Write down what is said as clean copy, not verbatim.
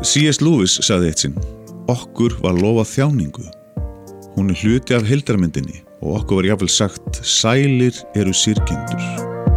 C.S. Lewis sagði eitt sinn: okkur var lofað þjáningu. Hún hluti af heildarmyndinni og okkur var jafnvel sagt: sælir eru syrgjendur.